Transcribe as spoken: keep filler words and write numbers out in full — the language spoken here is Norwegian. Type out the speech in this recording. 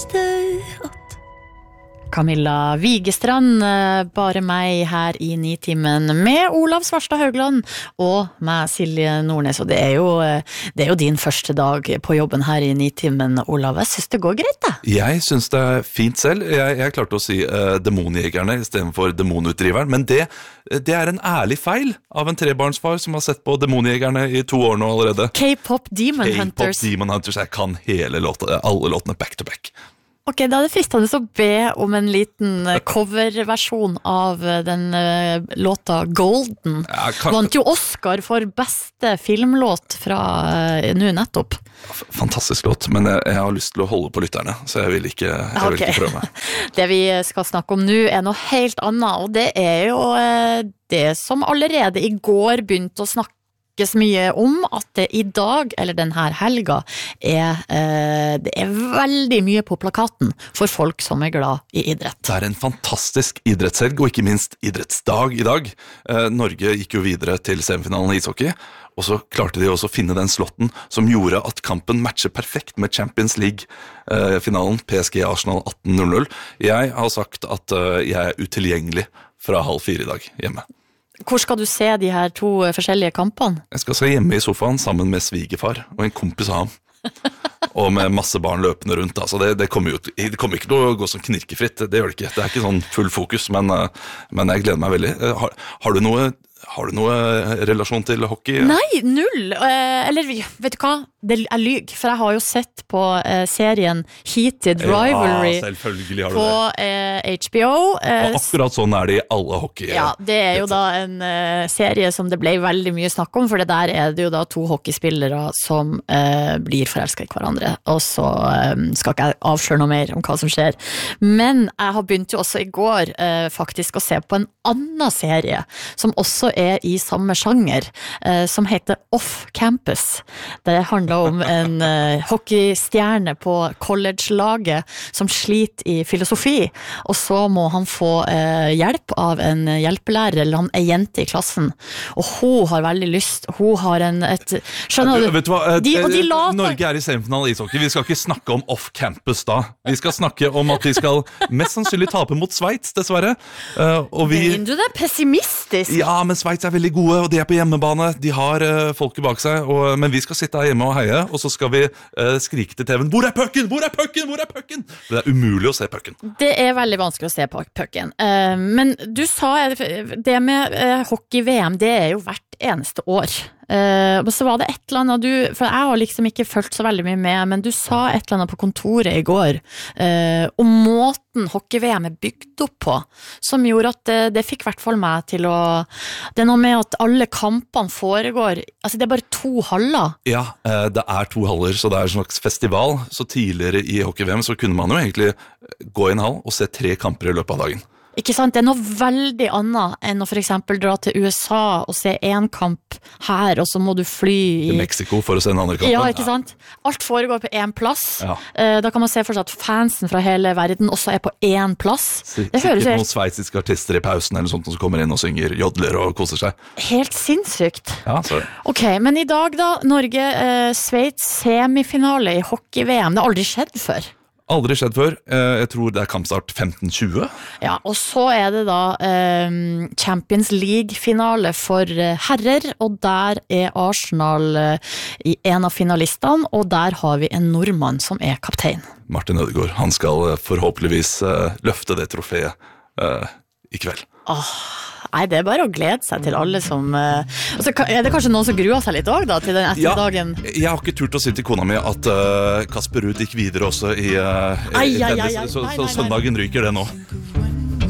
visste at Camilla Vigestrand, bare meg her i Nitimen med Olav Svarstad Haugland og med Silje Nordnes, og det er jo, det er jo din første dag på jobben her i Nitimen, Olav. Jeg synes det går greit da. Jeg synes det er fint selv. Jeg, jeg klarte å si uh, demonjegerne i stedet for demonutdriveren, men det, det er en ærlig feil av en trebarnsfar som har sett på demonjegerne i to år nå allerede. K-pop Demon Hunters. K-pop Demon Hunters, jeg kan hele låta, alle låtene back to back. Ok, da er det fristende å be om en liten coverversjon av den uh, låta Golden. Ja, kan... Vant jo Oscar for beste filmlåt fra uh, nå nettopp. Fantastisk låt, men jeg, jeg har lyst til å holde på lytterne, så jeg vil ikke, jeg vil okay. ikke prøve meg. Det vi skal snakke om nå er noe helt annet, og det er jo uh, det som allerede i går begynte å snakke mye om at det i dag, eller denne helga, er, eh, det er veldig mye på plakaten for folk som er glad i idrett. Det er en fantastisk idrettshelg, og ikke minst idrettsdag i dag. Eh, Norge gikk jo videre til semifinalen i ishockey, og så klarte de også å finne den slotten som gjorde at kampen matcher perfekt med Champions League-finalen, P S G Arsenal atten null null. Jeg har sagt at uh, jeg er utilgjengelig fra halv fire i dag hjemme. Hvor skal du se de her to forskjellige kampene? Jeg skal se hjemme i sofaen sammen med svigerfar og en kompis av ham. Og med masse barn løpende rundt. Altså det, det, kommer jo, det kommer ikke til å gå som knirkefritt, det gjør det ikke. Det er ikke sånn full fokus, men, men jeg gleder meg veldig. Har, har du noe... Har du noe relasjon til hockey? Nei, null. Eller, vet du hva? Det er lyg, for jeg har jo sett på uh, serien Heated Rivalry ja, selvfølgelig har du på det. Uh, H B O. Uh, og akkurat sånn er det i alle hockey. Ja, det er jo da en uh, serie som det ble veldig mye snakk om, for det der er det jo da to hockeyspillere som uh, blir forelsket i hverandre, og så um, skal ikke jeg avsløre noe mer om hva som skjer. Men jeg har begynt jo også i går uh, faktisk å se på en annen serie, som også er i samme sjanger, uh, som heter Off Campus. Det handler om en uh, hockeystjerne på college-laget som sliter i filosofi, og så må han få uh, hjelp av en hjelpelærer, eller han er jente i klassen, og hun har veldig lyst, hun har en et, skjønner du? Vet du hva, de, og de later... Norge er i semifinale i ishockey, vi skal ikke snakke om Off Campus da, vi skal snakke om at vi skal mest sannsynlig tape mot Schweiz, dessverre, uh, og vi... Mener du det? Pessimistisk? Ja, men Schweiz er veldig gode, og de er på hjemmebane, de har uh, folket bak seg, og, men vi skal sitte her hjemme og heie, og så skal vi uh, skrike til T V-en, hvor er pucken, hvor er pucken, hvor er pucken? Det er umulig å se pucken. Det er veldig vanskelig å se pucken, uh, men du sa, det med uh, hockey-V M, det er jo hvert eneste år. Uh, og så var det et eller annet du, for jeg har liksom ikke følt så veldig mye med, men du sa et eller annet på kontoret i går uh, om måten hockey-V M er bygd opp på, som gjorde at det, det fikk i hvert fall meg til å, det er noe med at alle kampene foregår, altså det er bare to haller. Ja, uh, det er to haller, så det er en slags festival, så tidligere i hockey-V M så kunne man jo egentlig gå i en hall og se tre kamper i løpet av dagen. Ikke sant? Det er noe veldig annet enn å for eksempel dra til U S A og se en kamp her, og så må du fly i... Til Mexico for å se en andre kamp. Ja, ikke sant? Alt foregår på en plass. Ja. Da kan man se for seg at fansen fra hele verden også er på en plass. Det høres helt... Noen sveitsiske artister i pausen eller sånt som kommer inn og synger jodler og koser seg. Helt sinnssykt. Ja, sorry. Ok, men i dag da, Norge, eh, Sveits semifinale i hockey-V M. Det har aldri skjedd før. Aldri skjedd før. Jeg tror det er kampstart femten tjue. Ja, og så er det da eh, Champions League-finale for herrer, og der er Arsenal eh, i en av finalistene, og der har vi en nordmann som er kaptein. Martin Ødegaard. Han skal forhåpentligvis eh, løfte det trofeet eh, i kveld. Åh, nei, det er bare å glede seg til alle som... Uh, og så er det kanskje noen som gruer seg litt også da, til den etterdagen? Ja, jeg har ikke turt å si til kona mi at uh, Kasper Ruud gikk videre også i, uh, ai, i ai, tennis, ai, ai, så, nei, så nei, søndagen ryker det nå.